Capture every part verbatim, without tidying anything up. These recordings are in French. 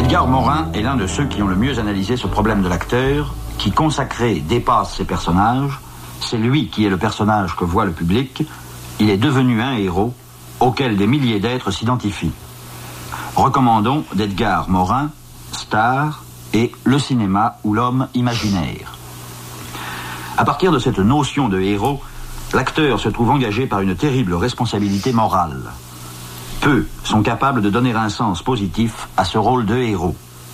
Edgar Morin est l'un de ceux qui ont le mieux analysé ce problème de l'acteur, qui consacré dépasse ses personnages. C'est lui qui est le personnage que voit le public. Il est devenu un héros auquel des milliers d'êtres s'identifient. Recommandons d'Edgar Morin, Star et Le cinéma ou l'homme imaginaire. À partir de cette notion de héros, l'acteur se trouve engagé par une terrible responsabilité morale. Peu sont capables de donner un sens positif à ce rôle de héros.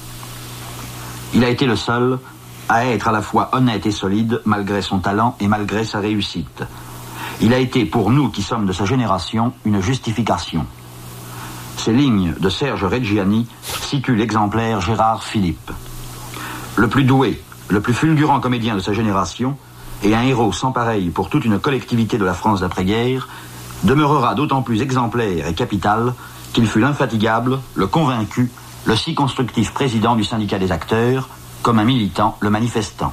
Il a été le seul à être à la fois honnête et solide malgré son talent et malgré sa réussite. Il a été, pour nous qui sommes de sa génération, une justification. Ces lignes de Serge Reggiani situent l'exemplaire Gérard Philippe. Le plus doué, le plus fulgurant comédien de sa génération, et un héros sans pareil pour toute une collectivité de la France d'après-guerre, demeurera d'autant plus exemplaire et capital qu'il fut l'infatigable, le convaincu, le si constructif président du syndicat des acteurs, comme un militant, le manifestant.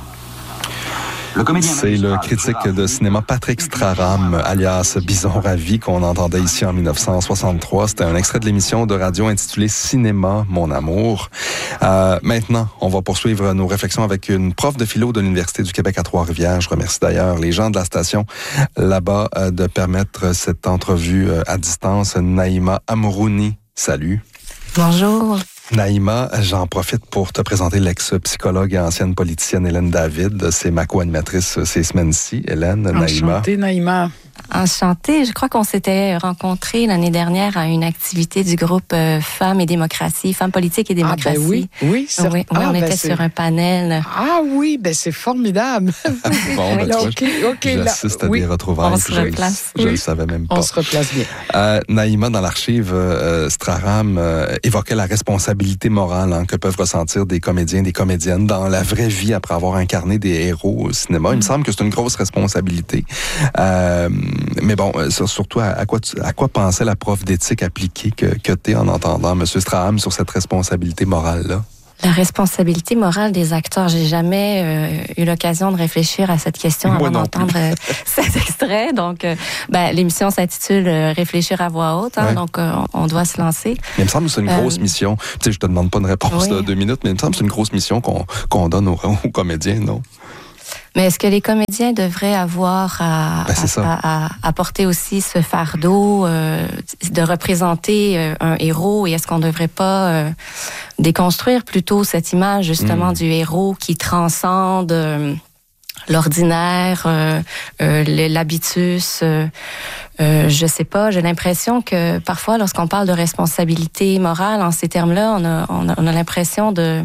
Le C'est le critique de cinéma Patrick Straram, alias Bison Ravi, qu'on entendait ici en dix-neuf cent soixante-trois. C'était un extrait de l'émission de radio intitulée Cinéma, mon amour. Euh, maintenant, on va poursuivre nos réflexions avec une prof de philo de l'Université du Québec à Trois-Rivières. Je remercie d'ailleurs les gens de la station là-bas euh, de permettre cette entrevue euh, à distance. Naïma Amrouni, salut. Bonjour. Naïma, j'en profite pour te présenter l'ex-psychologue et ancienne politicienne Hélène David. C'est ma co-animatrice ces semaines-ci. Hélène, Naïma. Enchantée, Naïma. Enchantée. Je crois qu'on s'était rencontrés l'année dernière à une activité du groupe euh, Femmes et démocratie, Femmes politiques et démocratie. Ah ben oui, oui. C'est... Oui, oui ah, on ben était c'est... sur un panel. Ah oui, ben c'est formidable. Bon, ben, là, tu okay, vois, okay, j'assiste là, à oui. des retrouvailles. On se replace. Je ne oui. le savais même pas. On se replace bien. Euh, Naïma, dans l'archive, euh, Straram euh, évoquait la responsabilité morale hein, que peuvent ressentir des comédiens, des comédiennes dans la vraie vie après avoir incarné des héros au cinéma. Mm. Il me semble que c'est une grosse responsabilité. Euh, mais bon, surtout à, à, quoi tu, à quoi pensait la prof d'éthique appliquée que, que tu es en entendant M. Straham sur cette responsabilité morale-là? La responsabilité morale des acteurs. J'ai jamais euh, eu l'occasion de réfléchir à cette question Moi avant non d'entendre euh, cet extrait. Donc, euh, ben, l'émission s'intitule euh, « Réfléchir à voix haute hein, », ouais. donc euh, on doit se lancer. Mais il me semble que c'est une euh, grosse mission. Tu sais, je te demande pas une réponse oui. de deux minutes, mais il me semble que c'est une grosse mission qu'on, qu'on donne aux, aux comédiens, non? Mais est-ce que les comédiens devraient avoir à, ben, à, à, à porter aussi ce fardeau euh, de représenter euh, un héros et est-ce qu'on ne devrait pas euh, déconstruire plutôt cette image justement mmh. du héros qui transcende euh, l'ordinaire, euh, euh, l'habitus, euh, euh, je sais pas, j'ai l'impression que parfois lorsqu'on parle de responsabilité morale en ces termes-là, on a, on a, on a l'impression de...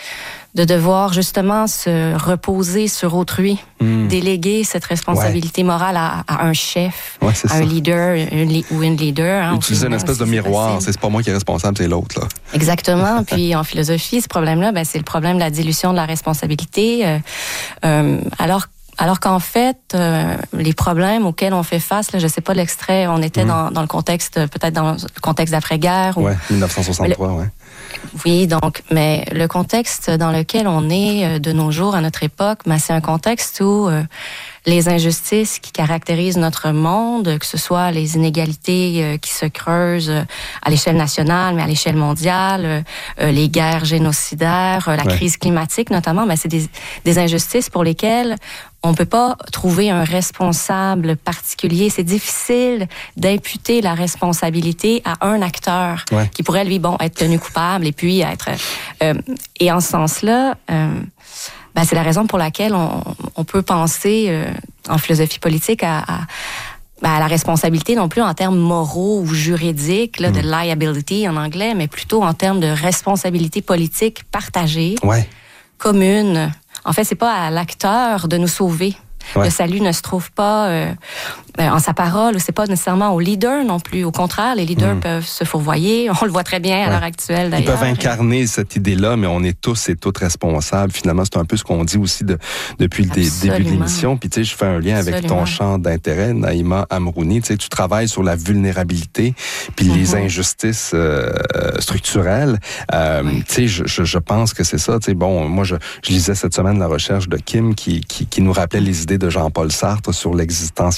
de devoir justement se reposer sur autrui, mmh. déléguer cette responsabilité ouais. morale à, à un chef, ouais, à ça. un leader une li- ou une leader. Hein, Utiliser une espèce de miroir, c'est, c'est pas moi qui est responsable, c'est l'autre. Là. Exactement. Puis en philosophie, ce problème-là, ben, c'est le problème de la dilution de la responsabilité. Euh, euh, alors Alors qu'en fait, euh, les problèmes auxquels on fait face, là, je sais pas l'extrait, on était mmh. dans, dans le contexte, peut-être dans le contexte d'après-guerre. Ouais, ou... dix-neuf cent soixante-trois, le... ouais. Oui, donc, mais le contexte dans lequel on est de nos jours, à notre époque, ben, c'est un contexte où euh, les injustices qui caractérisent notre monde, que ce soit les inégalités euh, qui se creusent à l'échelle nationale, mais à l'échelle mondiale, euh, les guerres génocidaires, la ouais. crise climatique notamment, ben, c'est des, des injustices pour lesquelles on peut pas trouver un responsable particulier. C'est difficile d'imputer la responsabilité à un acteur ouais. qui pourrait, lui, bon, être tenu coupable et puis être... Euh, et en ce sens-là, euh, ben, c'est la raison pour laquelle on, on peut penser euh, en philosophie politique à... à Ben, à la responsabilité non plus en termes moraux ou juridiques, là, mmh. de liability en anglais, mais plutôt en termes de responsabilité politique partagée, ouais. commune. En fait, c'est pas à l'acteur de nous sauver. Ouais. Le salut ne se trouve pas euh, en sa parole, ou c'est pas nécessairement au leader non plus. Au contraire, les leaders mmh. peuvent se fourvoyer. On le voit très bien à ouais. l'heure actuelle, d'ailleurs. Ils peuvent incarner et... cette idée-là, mais on est tous et toutes responsables. Finalement, c'est un peu ce qu'on dit aussi de, depuis Absolument. le début de l'émission. Puis, tu sais, je fais un lien avec Absolument. ton champ d'intérêt, Naïma Amrouni. Tu sais, tu travailles sur la vulnérabilité puis mmh. les injustices euh, structurelles. Euh, oui. Tu sais, je, je, je pense que c'est ça. Tu sais, bon, moi, je, je lisais cette semaine la recherche de Kim qui, qui, qui nous rappelait les idées de Jean-Paul Sartre sur l'existentialisme.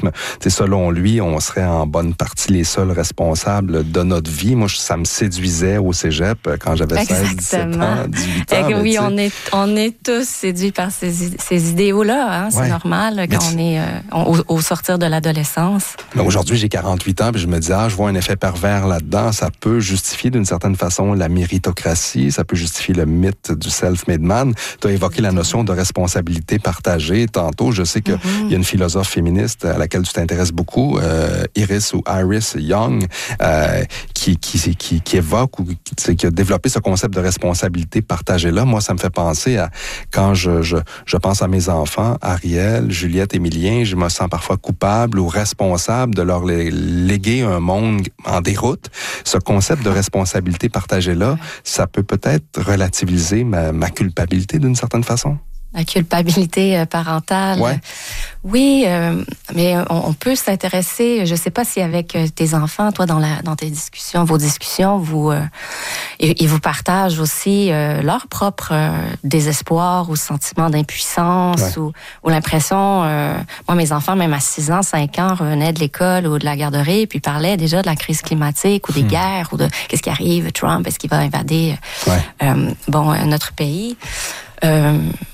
narcissisme. C'est selon lui, on serait en bonne partie les seuls responsables de notre vie. Moi, ça me séduisait au cégep quand j'avais seize, dix-sept ans, dix-huit ans. Et oui, on est, on est tous séduits par ces, ces idéaux-là. Hein? C'est ouais. normal quand on est euh, on, au, au sortir de l'adolescence. Mais aujourd'hui, j'ai quarante-huit ans, puis je me dis, ah, je vois un effet pervers là-dedans. Ça peut justifier d'une certaine façon la méritocratie, ça peut justifier le mythe du self-made man. Tu as évoqué la notion de responsabilité partagée tantôt. Je sais qu'il mm-hmm. y a une philosophe féministe à laquelle tu t'intéresses beaucoup, euh, Iris ou Iris Young, euh, qui, qui, qui, qui évoque ou qui, qui a développé ce concept de responsabilité partagée-là. Moi, ça me fait penser à quand je, je, je pense à mes enfants, Ariel, Juliette, Émilien, je me sens parfois coupable ou responsable de leur léguer un monde en déroute. Ce concept de responsabilité partagée-là, ça peut peut-être relativiser ma, ma culpabilité d'une certaine façon. La culpabilité parentale. Ouais. Oui, euh, mais on, on peut s'intéresser, je sais pas si avec tes enfants, toi, dans la dans tes discussions, vos discussions, vous euh, ils, ils vous partagent aussi euh, leur propre euh, désespoir ou sentiment d'impuissance ouais. ou, ou l'impression, euh, moi, mes enfants, même à six ans, cinq ans, revenaient de l'école ou de la garderie, puis parlaient déjà de la crise climatique ou des hmm. guerres ou de qu'est-ce qui arrive, Trump, est-ce qu'il va invader ouais. euh, bon notre pays. Euh,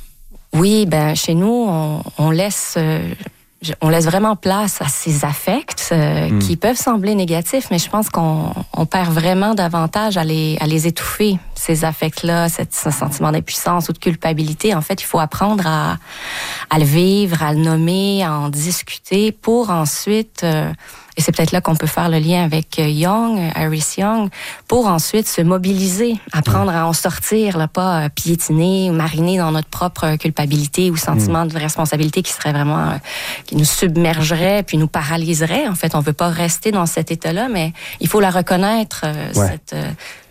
Oui, ben chez nous, on, on laisse, euh, on laisse vraiment place à ces affects euh, mm. qui peuvent sembler négatifs, mais je pense qu'on on perd vraiment davantage à les, à les étouffer, ces affects-là, cette, ce sentiment d'impuissance ou de culpabilité. En fait, il faut apprendre à, à le vivre, à le nommer, à en discuter pour ensuite... Euh, et c'est peut-être là qu'on peut faire le lien avec Young, Iris Young, pour ensuite se mobiliser, apprendre à en sortir, là, pas piétiner ou mariner dans notre propre culpabilité ou sentiment de responsabilité qui serait vraiment, euh, qui nous submergerait puis nous paralyserait. En fait, on veut pas rester dans cet état-là, mais il faut la reconnaître, euh, ouais. cette... Euh,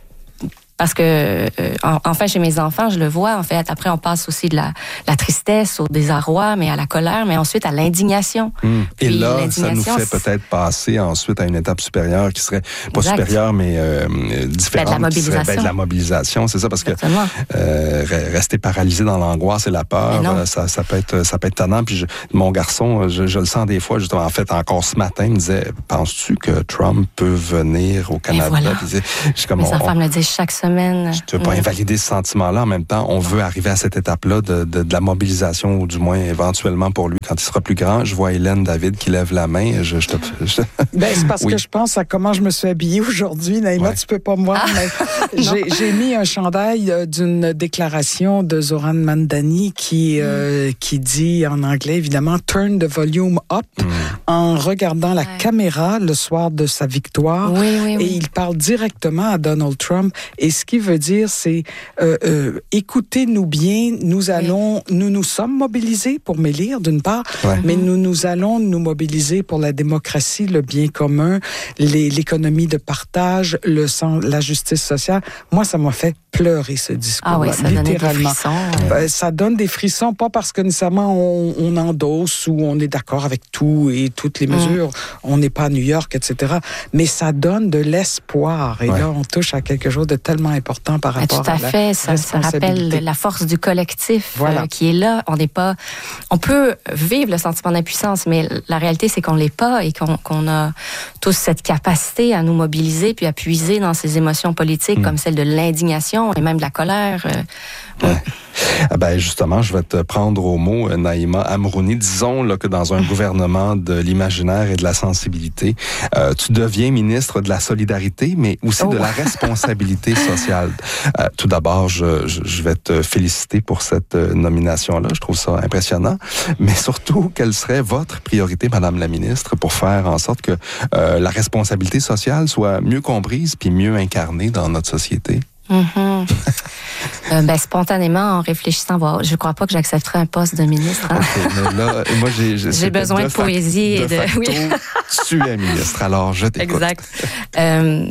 Parce que, euh, enfin, chez mes enfants, je le vois, en fait. Après, on passe aussi de la, la tristesse au désarroi, mais à la colère, mais ensuite à l'indignation. Mmh. Et Puis, là, ça nous fait peut-être passer ensuite à une étape supérieure qui serait, pas exact. supérieure, mais euh, différente. Ben, de la mobilisation. Qui serait, ben, de la mobilisation, c'est ça, parce Exactement. que euh, rester paralysé dans l'angoisse et la peur, ça, ça peut être, ça peut être tannant. Puis je, mon garçon, je, je le sens des fois, justement, en fait, encore ce matin, il me disait, penses-tu que Trump peut venir au Canada? Voilà. Puis, je suis comme, mes on, enfants me le disent chaque semaine. Je ne veux pas invalider ce sentiment-là. En même temps, on veut arriver à cette étape-là de, de, de la mobilisation, ou du moins éventuellement pour lui, quand il sera plus grand. Je vois Hélène David qui lève la main. Je, je te, je... Ben, c'est parce oui. que je pense à comment je me suis habillée aujourd'hui. Naïma, ouais. tu peux pas me voir, ah, mais j'ai, j'ai mis un chandail d'une déclaration de Zoran Mandani qui, mm. euh, qui dit en anglais, évidemment, « Turn the volume up mm. » en regardant la ouais. caméra le soir de sa victoire. Oui, oui, oui. Et il parle directement à Donald Trump. Et ce qui veut dire, c'est euh, euh, écoutez-nous bien, nous allons, oui. nous nous sommes mobilisés pour m'élire d'une part, ouais. mais nous nous allons nous mobiliser pour la démocratie, le bien commun, les, l'économie de partage, le sens, la justice sociale. Moi, ça m'a fait pleurer ce discours-là, ah oui, ça littéralement. Donne des frissons. Euh, ça donne des frissons, pas parce que nécessairement on, on endosse ou on est d'accord avec tout et toutes les mesures, mm. on n'est pas à New York, et cetera. Mais ça donne de l'espoir. Et ouais. là, on touche à quelque chose de tellement important par rapport tout à, à la fait, ça, ça rappelle la force du collectif voilà. euh, qui est là. On n'est pas, on peut vivre le sentiment d'impuissance, mais la réalité c'est qu'on l'est pas et qu'on, qu'on a tous cette capacité à nous mobiliser puis à puiser dans ces émotions politiques mm. comme celle de l'indignation et même de la colère. Euh, ouais. Ah ben justement, je vais te prendre au mot, Naïma Amrouni. Disons là, que dans un gouvernement de l'imaginaire et de la sensibilité, euh, tu deviens ministre de la solidarité, mais aussi oh. de la responsabilité sociale. Euh, tout d'abord, je, je, je vais te féliciter pour cette nomination-là. Je trouve ça impressionnant. Mais surtout, quelle serait votre priorité, Madame la ministre, pour faire en sorte que euh, la responsabilité sociale soit mieux comprise puis mieux incarnée dans notre société? Mm-hmm. euh, ben, spontanément, en réfléchissant, bon, je ne crois pas que j'accepterai un poste de ministre. Hein? Okay, mais là, moi, j'ai, j'ai, j'ai besoin de, de poésie fac- et de. de facto, oui. tu es ministre, alors je t'écoute. Exact. Euh,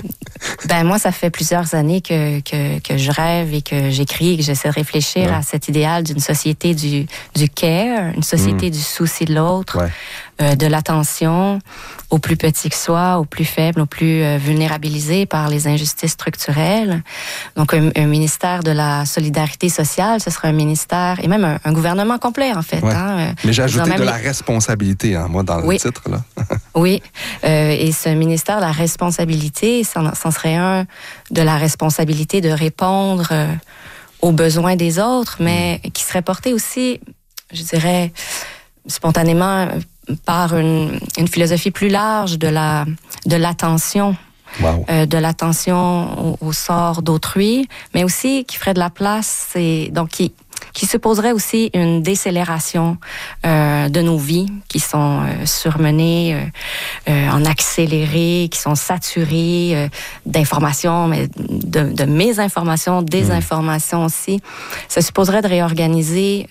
Ben moi, ça fait plusieurs années que, que, que je rêve et que j'écris et que j'essaie de réfléchir ouais. à cet idéal d'une société du, du care, une société mmh. du souci de l'autre, ouais. euh, de l'attention aux plus petits que soi, aux plus faibles, aux plus euh, vulnérabilisés par les injustices structurelles. Donc, un, un ministère de la solidarité sociale, ce serait un ministère, et même un, un gouvernement complet, en fait. Ouais. Hein, Mais j'ai ajouté de les... la responsabilité, hein, moi, dans le oui. titre, là. Oui, euh, et ce ministère de la responsabilité, ça, ça serait un de la responsabilité de répondre euh, aux besoins des autres, mais mmh. qui serait porté aussi, je dirais, spontanément par une, une philosophie plus large de la de l'attention, wow. euh, de l'attention au, au sort d'autrui, mais aussi qui ferait de la place et donc qui qui supposerait aussi une décélération euh, de nos vies qui sont euh, surmenées euh, euh, en accéléré, qui sont saturées euh, d'informations, mais de, de mésinformations, désinformations mmh. aussi. Ça supposerait de réorganiser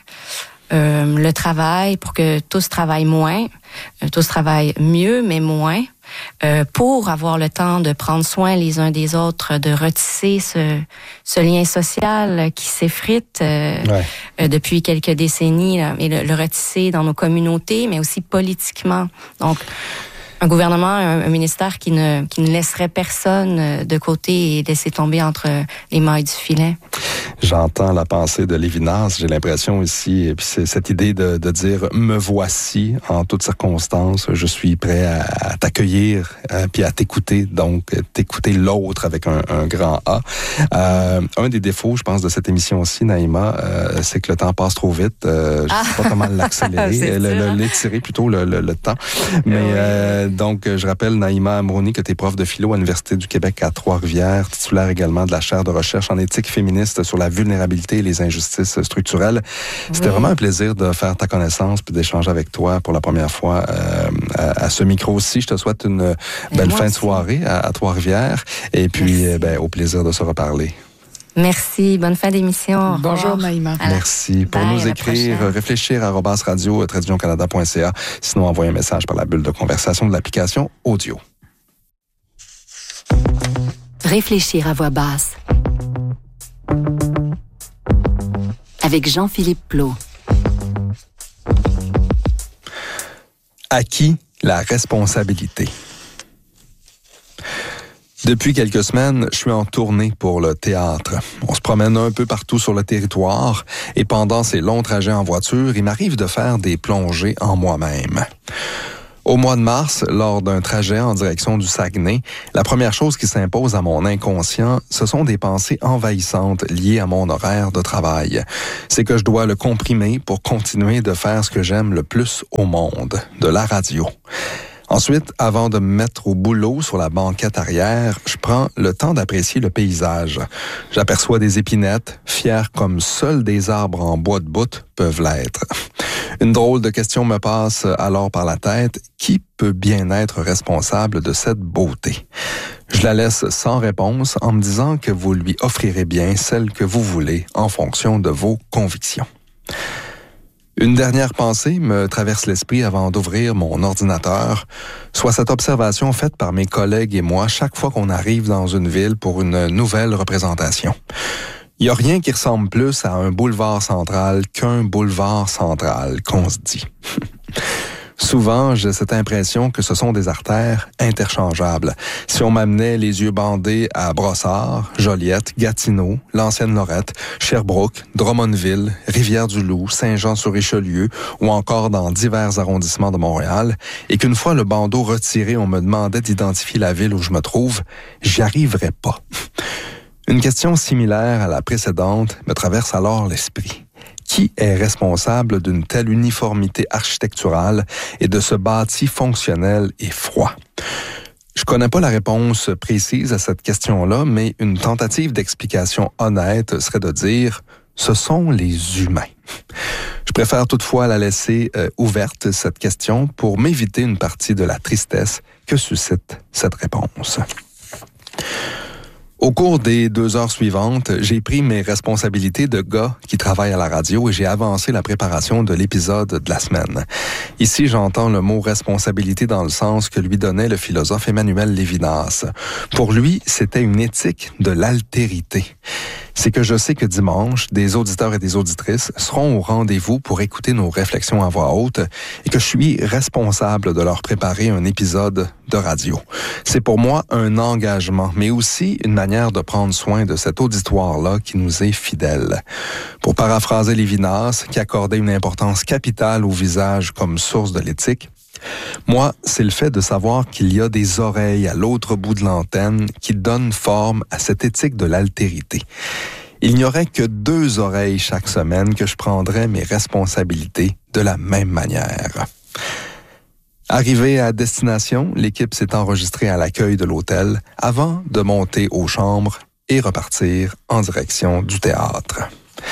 euh, le travail pour que tous travaillent moins, euh, tous travaillent mieux, mais moins. Euh, pour avoir le temps de prendre soin les uns des autres, de retisser ce, ce lien social qui s'effrite euh, ouais. euh, depuis quelques décennies, là, et le, le retisser dans nos communautés, mais aussi politiquement. Donc, un gouvernement, un, un ministère qui ne, qui ne laisserait personne de côté et laisser tomber entre les mailles du filet. J'entends la pensée de Lévinas, j'ai l'impression ici, et puis c'est cette idée de, de dire « me voici en toutes circonstances, je suis prêt à, à t'accueillir, euh, puis à t'écouter, donc t'écouter l'autre avec un, un grand A euh, ». Un des défauts, je pense, de cette émission aussi, Naïma, euh, c'est que le temps passe trop vite. Euh, je ne sais pas comment l'accélérer, le, le, l'étirer plutôt le, le, le temps. Mais oui. euh, donc, je rappelle, Naïma Amrouni, que tu es prof de philo à l'Université du Québec à Trois-Rivières, titulaire également de la chaire de recherche en éthique féministe sur la vulnérabilité et les injustices structurelles. Oui. C'était vraiment un plaisir de faire ta connaissance puis d'échanger avec toi pour la première fois euh, à, à ce micro-ci. Je te souhaite une et belle fin aussi. de soirée à, à Trois-Rivières et puis euh, ben, au plaisir de se reparler. Merci. Bonne fin d'émission. Bonjour, Naïma. Merci. Pour Bye, nous écrire, réfléchir à arobase radio tiret canada point c a. Sinon, envoyez un message par la bulle de conversation de l'application audio. Réfléchir à voix basse. Avec Jean-Philippe Plot. À qui la responsabilité? Depuis quelques semaines, je suis en tournée pour le théâtre. On se promène un peu partout sur le territoire et pendant ces longs trajets en voiture, il m'arrive de faire des plongées en moi-même. Au mois de mars, lors d'un trajet en direction du Saguenay, la première chose qui s'impose à mon inconscient, ce sont des pensées envahissantes liées à mon horaire de travail. C'est que je dois le comprimer pour continuer de faire ce que j'aime le plus au monde, de la radio. Ensuite, avant de me mettre au boulot sur la banquette arrière, je prends le temps d'apprécier le paysage. J'aperçois des épinettes, fières comme seuls des arbres en bois de bout peuvent l'être. Une drôle de question me passe alors par la tête. Qui peut bien être responsable de cette beauté? Je la laisse sans réponse en me disant que vous lui offrirez bien celle que vous voulez en fonction de vos convictions. Une dernière pensée me traverse l'esprit avant d'ouvrir mon ordinateur, soit cette observation faite par mes collègues et moi chaque fois qu'on arrive dans une ville pour une nouvelle représentation. Il n'y a rien qui ressemble plus à un boulevard central qu'un boulevard central, qu'on se dit. Souvent, j'ai cette impression que ce sont des artères interchangeables. Si on m'amenait les yeux bandés à Brossard, Joliette, Gatineau, l'ancienne Lorette, Sherbrooke, Drummondville, Rivière-du-Loup, Saint-Jean-sur-Richelieu ou encore dans divers arrondissements de Montréal, et qu'une fois le bandeau retiré, on me demandait d'identifier la ville où je me trouve, j'y arriverais pas. Une question similaire à la précédente me traverse alors l'esprit. Qui est responsable d'une telle uniformité architecturale et de ce bâti fonctionnel et froid? Je connais pas la réponse précise à cette question-là, mais une tentative d'explication honnête serait de dire « ce sont les humains ». Je préfère toutefois la laisser euh, ouverte, cette question, pour m'éviter une partie de la tristesse que suscite cette réponse. Au cours des deux heures suivantes, j'ai pris mes responsabilités de gars qui travaille à la radio et j'ai avancé la préparation de l'épisode de la semaine. Ici, j'entends le mot responsabilité dans le sens que lui donnait le philosophe Emmanuel Lévinas. Pour lui, c'était une éthique de l'altérité. C'est que je sais que dimanche, des auditeurs et des auditrices seront au rendez-vous pour écouter nos réflexions à voix haute et que je suis responsable de leur préparer un épisode de radio. C'est pour moi un engagement, mais aussi une manière de prendre soin de cet auditoire-là qui nous est fidèle. Pour paraphraser Lévinas, qui accordait une importance capitale au visage comme source de l'éthique, moi, c'est le fait de savoir qu'il y a des oreilles à l'autre bout de l'antenne qui donnent forme à cette éthique de l'altérité. Il n'y aurait que deux oreilles chaque semaine que je prendrais mes responsabilités de la même manière. Arrivé à destination, l'équipe s'est enregistrée à l'accueil de l'hôtel avant de monter aux chambres et repartir en direction du théâtre.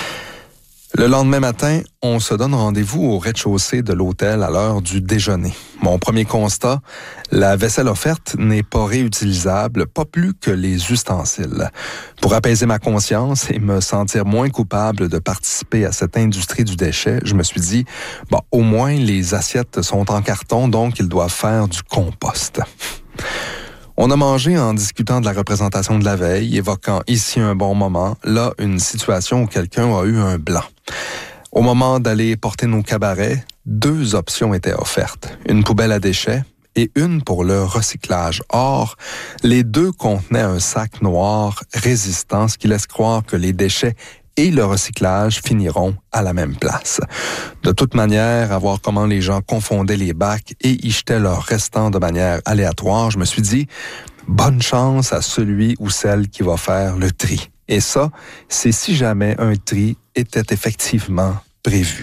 Le lendemain matin, on se donne rendez-vous au rez-de-chaussée de l'hôtel à l'heure du déjeuner. Mon premier constat, la vaisselle offerte n'est pas réutilisable, pas plus que les ustensiles. Pour apaiser ma conscience et me sentir moins coupable de participer à cette industrie du déchet, je me suis dit, bon, au moins les assiettes sont en carton, donc ils doivent faire du compost. On a mangé en discutant de la représentation de la veille, évoquant ici un bon moment, là une situation où quelqu'un a eu un blanc. Au moment d'aller porter nos cabarets, deux options étaient offertes, une poubelle à déchets et une pour le recyclage. Or, les deux contenaient un sac noir résistant, ce qui laisse croire que les déchets et le recyclage finiront à la même place. De toute manière, à voir comment les gens confondaient les bacs et y jetaient leurs restants de manière aléatoire, je me suis dit, bonne chance à celui ou celle qui va faire le tri. Et ça, c'est si jamais un tri était effectivement prévu.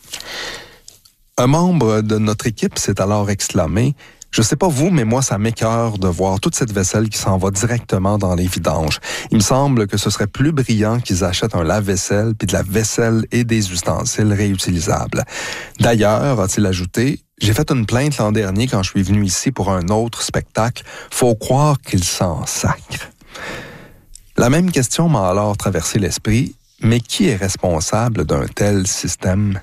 Un membre de notre équipe s'est alors exclamé, je sais pas vous, mais moi, ça m'écœure de voir toute cette vaisselle qui s'en va directement dans les vidanges. Il me semble que ce serait plus brillant qu'ils achètent un lave-vaisselle, puis de la vaisselle et des ustensiles réutilisables. D'ailleurs, a-t-il ajouté, j'ai fait une plainte l'an dernier quand je suis venu ici pour un autre spectacle. Faut croire qu'ils s'en sacrent. La même question m'a alors traversé l'esprit, mais qui est responsable d'un tel système?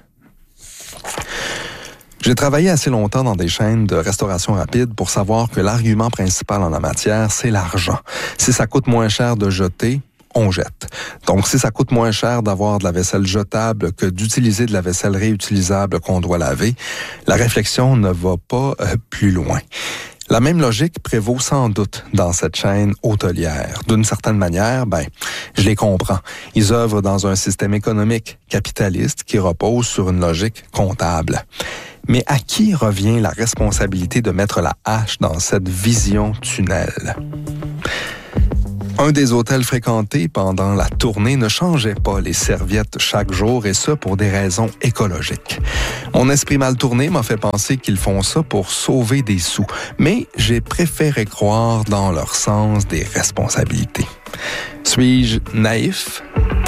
J'ai travaillé assez longtemps dans des chaînes de restauration rapide pour savoir que l'argument principal en la matière, c'est l'argent. Si ça coûte moins cher de jeter, on jette. Donc, si ça coûte moins cher d'avoir de la vaisselle jetable que d'utiliser de la vaisselle réutilisable qu'on doit laver, la réflexion ne va pas euh, plus loin. La même logique prévaut sans doute dans cette chaîne hôtelière. D'une certaine manière, ben, je les comprends. Ils œuvrent dans un système économique capitaliste qui repose sur une logique comptable. Mais à qui revient la responsabilité de mettre la hache dans cette vision tunnel? Un des hôtels fréquentés pendant la tournée ne changeait pas les serviettes chaque jour, et ce pour des raisons écologiques. Mon esprit mal tourné m'a fait penser qu'ils font ça pour sauver des sous, mais j'ai préféré croire dans leur sens des responsabilités. Suis-je naïf?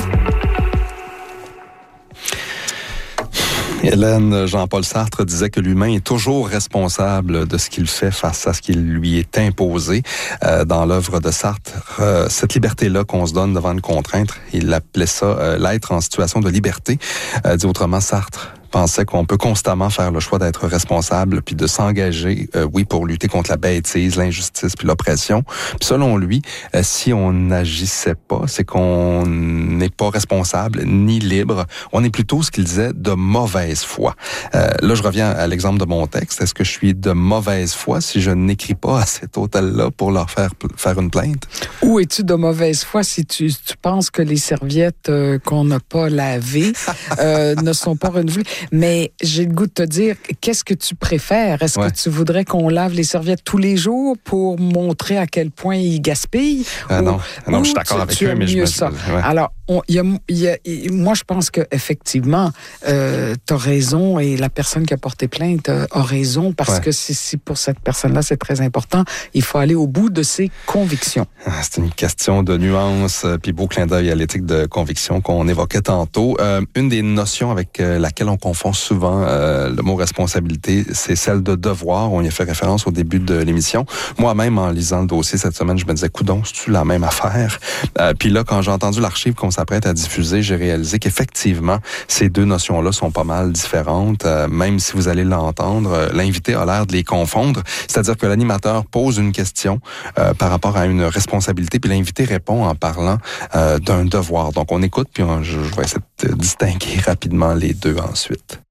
Hélène Jean-Paul Sartre disait que l'humain est toujours responsable de ce qu'il fait face à ce qui lui est imposé. Euh, dans l'œuvre de Sartre, euh, cette liberté-là qu'on se donne devant une contrainte, il appelait ça euh, l'être en situation de liberté. Euh, dit autrement, Sartre pensait qu'on peut constamment faire le choix d'être responsable puis de s'engager, euh, oui, pour lutter contre la bêtise, l'injustice puis l'oppression. Puis selon lui, euh, si on n'agissait pas, c'est qu'on n'est pas responsable ni libre. On est plutôt, ce qu'il disait, de mauvaise foi. Euh, là, je reviens à l'exemple de mon texte. Est-ce que je suis de mauvaise foi si je n'écris pas à cet hôtel-là pour leur faire faire une plainte? Ou es-tu de mauvaise foi si tu, tu penses que les serviettes euh, qu'on n'a pas lavées euh, ne sont pas renouvelées? Mais j'ai le goût de te dire, qu'est-ce que tu préfères? Est-ce ouais. que tu voudrais qu'on lave les serviettes tous les jours pour montrer à quel point ils gaspillent? Ah ou, non, non, je suis d'accord avec eux, mais je me ça. Ouais. Alors, on, y a, y a, y, moi, je pense qu'effectivement, euh, tu as raison et la personne qui a porté plainte a, a raison parce ouais. que si, si pour cette personne-là, c'est très important, il faut aller au bout de ses convictions. C'est une question de nuance, puis beau clin d'œil à l'éthique de conviction qu'on évoquait tantôt. Euh, une des notions avec laquelle on confond souvent euh, le mot responsabilité, c'est celle de devoir. On y a fait référence au début de l'émission. Moi-même, en lisant le dossier cette semaine, je me disais, coudonc, c'est-tu la même affaire? Euh, puis là, quand j'ai entendu l'archive qu'on s'apprête à diffuser, j'ai réalisé qu'effectivement, ces deux notions-là sont pas mal différentes. Euh, même si vous allez l'entendre, euh, l'invité a l'air de les confondre. C'est-à-dire que l'animateur pose une question euh, par rapport à une responsabilité, puis l'invité répond en parlant euh, d'un devoir. Donc, on écoute, puis on, je, je vais essayer de distinguer rapidement les deux ensuite.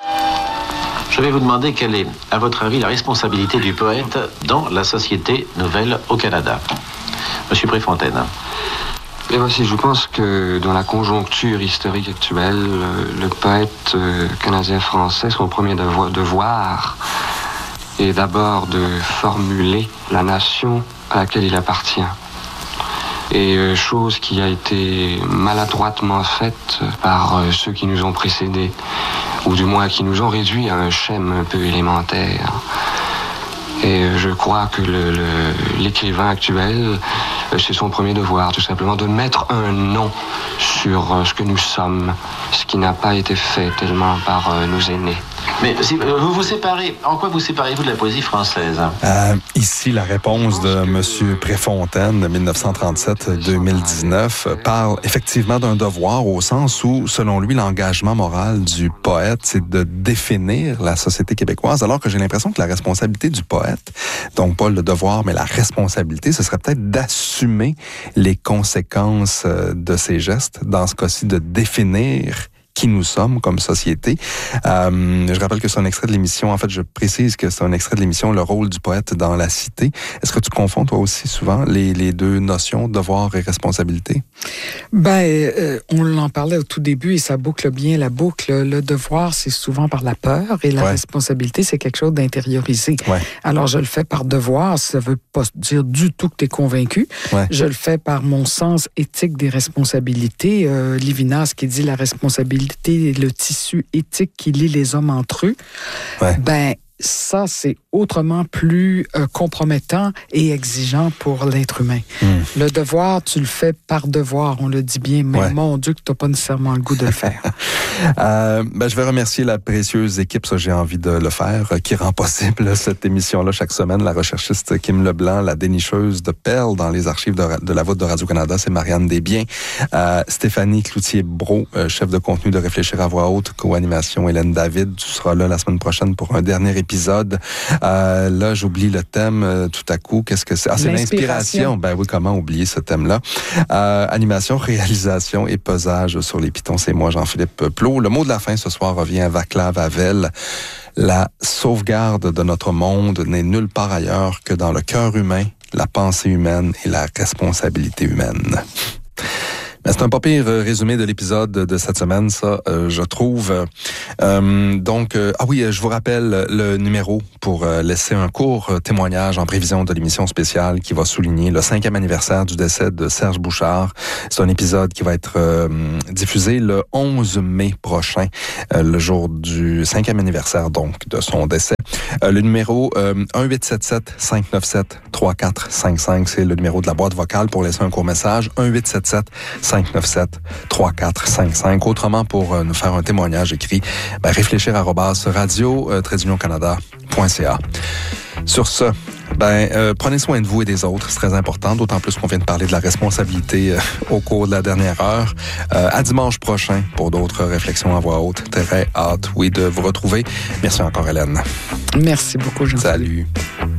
Je vais vous demander quelle est, à votre avis, la responsabilité du poète dans la société nouvelle au Canada. Monsieur Préfontaine. Et voici, je pense que dans la conjoncture historique actuelle, le, le poète euh, canadien-français, son premier devoir, devoir est d'abord de formuler la nation à laquelle il appartient. Et euh, chose qui a été maladroitement faite par euh, ceux qui nous ont précédés, ou du moins qui nous ont réduits à un schème un peu élémentaire. Et euh, je crois que le, le, l'écrivain actuel, euh, c'est son premier devoir, tout simplement, de mettre un nom sur euh, ce que nous sommes, ce qui n'a pas été fait tellement par euh, nos aînés. Mais si vous vous séparez, en quoi vous séparez-vous de la poésie française? Euh, ici, la réponse de M. Préfontaine, de dix-neuf cent trente-sept à deux mille dix-neuf, parle effectivement d'un devoir au sens où, selon lui, l'engagement moral du poète, c'est de définir la société québécoise, alors que j'ai l'impression que la responsabilité du poète, donc pas le devoir, mais la responsabilité, ce serait peut-être d'assumer les conséquences de ses gestes, dans ce cas-ci, de définir qui nous sommes comme société. Euh, je rappelle que c'est un extrait de l'émission. En fait, je précise que c'est un extrait de l'émission Le rôle du poète dans la cité. Est-ce que tu confonds, toi aussi, souvent, les, les deux notions, devoir et responsabilité? Ben, euh, on en parlait au tout début et ça boucle bien la boucle. Le devoir, c'est souvent par la peur et la ouais. responsabilité, c'est quelque chose d'intériorisé. Ouais. Alors, je le fais par devoir. Ça veut pas dire du tout que tu es convaincu. Ouais. Je le fais par mon sens éthique des responsabilités. Euh, Lévinas qui dit la responsabilité le tissu éthique qui lie les hommes entre eux, ouais. ben ça, c'est autrement plus euh, compromettant et exigeant pour l'être humain. Mm. Le devoir, tu le fais par devoir, on le dit bien, mais ouais. mon Dieu que tu n'as pas nécessairement le goût de le faire. euh, ben, je vais remercier la précieuse équipe, ça j'ai envie de le faire, qui rend possible cette émission-là chaque semaine. La recherchiste Kim Leblanc, la dénicheuse de perles dans les archives de, de la voûte de Radio-Canada, c'est Marianne Desbiens. Euh, Stéphanie Cloutier-Brault, euh, chef de contenu de Réfléchir à voix haute, co-animation Hélène David. Tu seras là la semaine prochaine pour un dernier épisode. Épisode. Euh, là, j'oublie le thème euh, tout à coup. Qu'est-ce que c'est? Ah, c'est l'inspiration. l'inspiration. Ben oui, comment oublier ce thème-là? Euh, animation, réalisation et pesage sur les pitons. C'est moi, Jean-Philippe Plot. Le mot de la fin ce soir revient à Václav Havel. La sauvegarde de notre monde n'est nulle part ailleurs que dans le cœur humain, la pensée humaine et la responsabilité humaine. Mais c'est un pas pire résumé de l'épisode de cette semaine, ça, euh, je trouve. Euh, donc, euh, ah oui, je vous rappelle le numéro pour euh, laisser un court témoignage en prévision de l'émission spéciale qui va souligner le cinquième anniversaire du décès de Serge Bouchard. C'est un épisode qui va être euh, diffusé le onze mai prochain, euh, le jour du cinquième anniversaire, donc, de son décès. Euh, le numéro euh, un huit sept sept cinq neuf sept trois quatre cinq cinq, c'est le numéro de la boîte vocale pour laisser un court message. un huit sept sept cinq neuf sept trois quatre cinq cinq. Autrement, pour euh, nous faire un témoignage écrit, ben, réfléchir arobase radio tiret union canada point c a. Sur ce, ben euh, prenez soin de vous et des autres, c'est très important, d'autant plus qu'on vient de parler de la responsabilité euh, au cours de la dernière heure. Euh, à dimanche prochain pour d'autres réflexions à voix haute. Très hâte, oui, de vous retrouver. Merci encore, Hélène. Merci beaucoup, Jean. Salut.